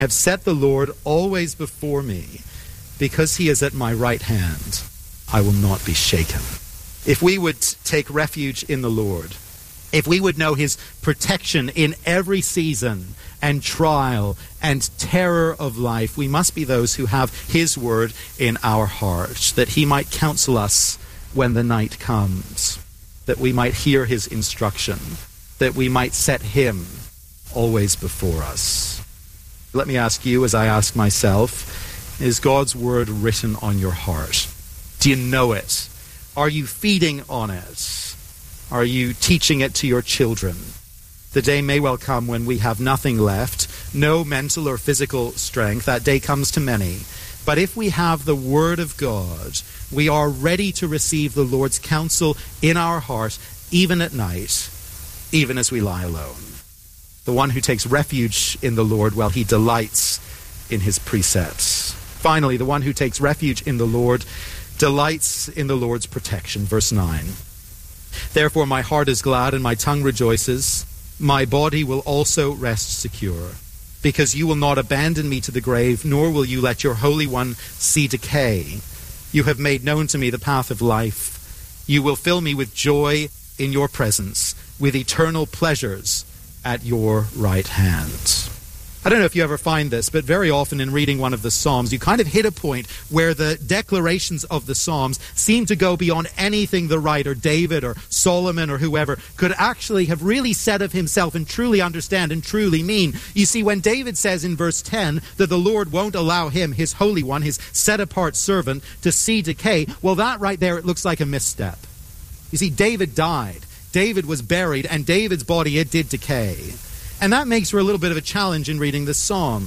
I have set the Lord always before me. Because he is at my right hand, I will not be shaken. If we would take refuge in the Lord, if we would know his protection in every season and trial and terror of life, we must be those who have his word in our hearts, that he might counsel us when the night comes, that we might hear his instruction, that we might set him always before us. Let me ask you, as I ask myself, is God's word written on your heart? Do you know it? Are you feeding on it? Are you teaching it to your children? The day may well come when we have nothing left, no mental or physical strength. That day comes to many. But if we have the word of God, we are ready to receive the Lord's counsel in our heart, even at night, even as we lie alone. The one who takes refuge in the Lord, well, he delights in his precepts. Finally, the one who takes refuge in the Lord delights in the Lord's protection. Verse 9. Therefore my heart is glad and my tongue rejoices. My body will also rest secure, because you will not abandon me to the grave, nor will you let your Holy One see decay. You have made known to me the path of life. You will fill me with joy in your presence, with eternal pleasures at your right hand. I don't know if you ever find this, but very often in reading one of the Psalms, you kind of hit a point where the declarations of the Psalms seem to go beyond anything the writer, David or Solomon or whoever, could actually have really said of himself and truly understand and truly mean. You see, when David says in verse 10 that the Lord won't allow him, his Holy One, his set-apart servant, to see decay, well, that right there, it looks like a misstep. You see, David died. David was buried, and David's body, it did decay. And that makes for a little bit of a challenge in reading this psalm.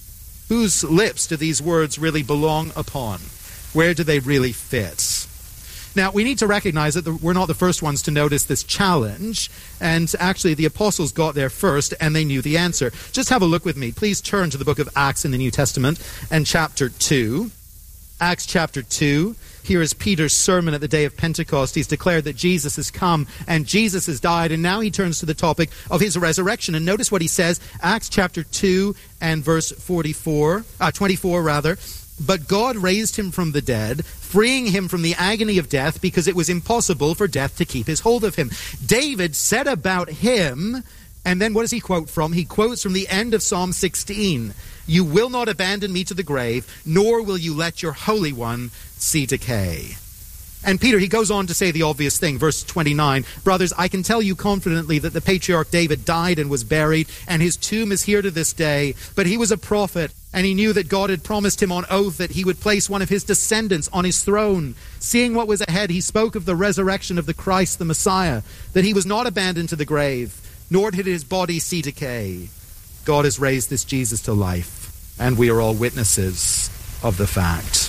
Whose lips do these words really belong upon? Where do they really fit? Now, we need to recognize that we're not the first ones to notice this challenge. And actually, the apostles got there first, and they knew the answer. Just have a look with me. Please turn to the book of Acts in the New Testament and chapter 2. Acts chapter 2. Here is Peter's sermon at the day of Pentecost. He's declared that Jesus has come and Jesus has died, and now he turns to the topic of his resurrection. And notice what he says, Acts chapter 2 and verse 24. But God raised him from the dead, freeing him from the agony of death, because it was impossible for death to keep his hold of him. David said about him, and then what does he quote from? He quotes from the end of Psalm 16. You will not abandon me to the grave, nor will you let your Holy One see decay. And Peter, he goes on to say the obvious thing, verse 29. Brothers, I can tell you confidently that the patriarch David died and was buried, and his tomb is here to this day. But he was a prophet, and he knew that God had promised him on oath that he would place one of his descendants on his throne. Seeing what was ahead, he spoke of the resurrection of the Christ, the Messiah, that he was not abandoned to the grave, nor did his body see decay. God has raised this Jesus to life, and we are all witnesses of the fact.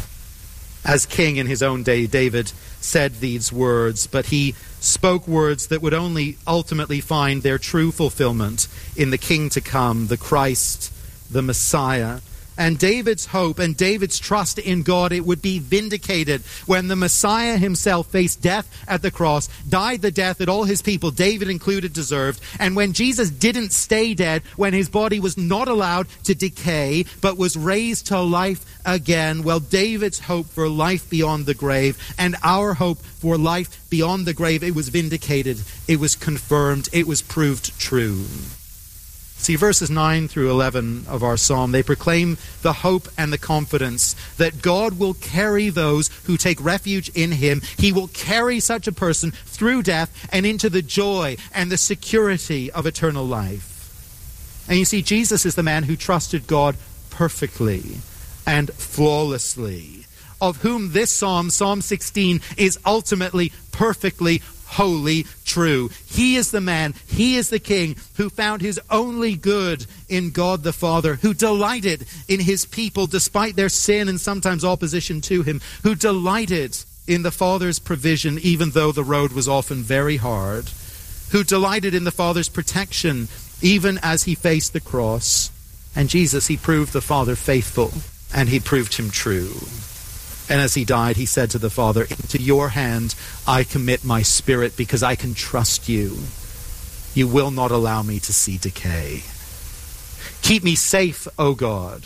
As king in his own day, David said these words, but he spoke words that would only ultimately find their true fulfillment in the king to come, the Christ, the Messiah. And David's hope and David's trust in God, it would be vindicated when the Messiah himself faced death at the cross, died the death that all his people, David included, deserved. And when Jesus didn't stay dead, when his body was not allowed to decay, but was raised to life again, well, David's hope for life beyond the grave and our hope for life beyond the grave, it was vindicated, it was confirmed, it was proved true. See, verses 9 through 11 of our psalm, they proclaim the hope and the confidence that God will carry those who take refuge in him. He will carry such a person through death and into the joy and the security of eternal life. And you see, Jesus is the man who trusted God perfectly and flawlessly, of whom this psalm, Psalm 16, is ultimately perfectly wholly true. He is the man, he is the king who found his only good in God the Father, who delighted in his people despite their sin and sometimes opposition to him, who delighted in the Father's provision even though the road was often very hard, who delighted in the Father's protection even as he faced the cross. And Jesus, he proved the Father faithful and he proved him true. And as he died, he said to the Father, into your hand I commit my spirit because I can trust you. You will not allow me to see decay. Keep me safe, O God,